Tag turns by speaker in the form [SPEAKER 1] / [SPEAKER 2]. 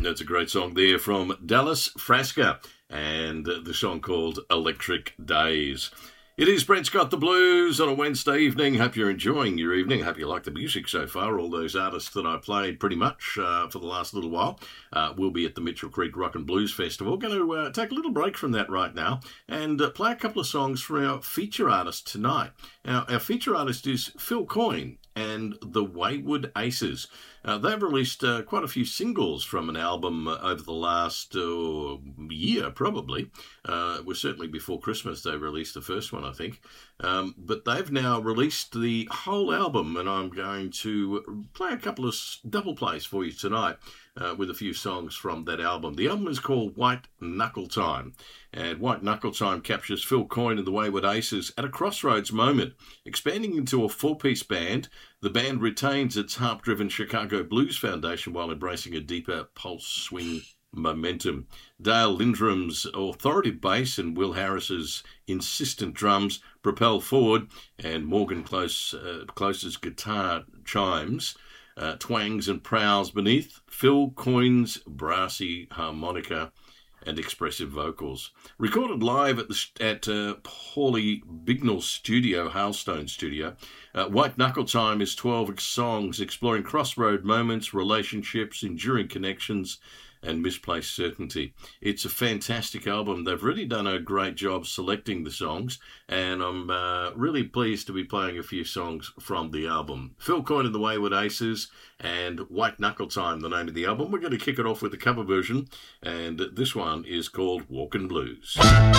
[SPEAKER 1] That's a great song there from Dallas Frasca and the song called Electric Days. It is Brent's Got the Blues on a Wednesday evening. Hope you're enjoying your evening. Hope you like the music so far. All those artists that I played pretty much for the last little while will be at the Mitchell Creek Rock and Blues Festival. Going to take a little break from that right now and play a couple of songs for our feature artist tonight. Now, our feature artist is Phil Coyne and the Wayward Aces. They've released quite a few singles from an album over the last year, probably. It was certainly before Christmas they released the first one, I think. But they've now released the whole album, and I'm going to play a couple of double plays for you tonight with a few songs from that album. The album is called White Knuckle Time, and White Knuckle Time captures Phil Coyne and the Wayward Aces at a crossroads moment. Expanding into a four-piece band, the band retains its harp-driven Chicago blues foundation while embracing a deeper pulse swing momentum. Dale Lindrum's authoritative bass and Will Harris's insistent drums propel forward, and Morgan Close's guitar chimes twangs and prowls beneath Phil Coyne's brassy harmonica and expressive vocals. Recorded live at Paulie Bignell's studio, Hailstone Studio, White Knuckle Time is 12 songs exploring crossroad moments, relationships, enduring connections, and misplaced certainty. It's a fantastic album. They've really done a great job selecting the songs, and I'm really pleased to be playing a few songs from the album. Phil Coyne and the Wayward Aces and White Knuckle Time, the name of the album. We're going to kick it off with a cover version, and this one is called Walkin' Blues.